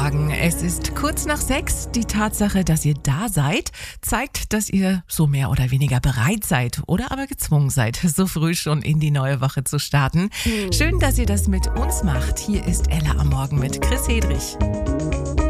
Morgen. Es ist kurz nach 6. Die Tatsache, dass ihr da seid, zeigt, dass ihr so mehr oder weniger bereit seid oder aber gezwungen seid, so früh schon in die neue Woche zu starten. Schön, dass ihr das mit uns macht. Hier ist Ella am Morgen mit Chris Hedrich.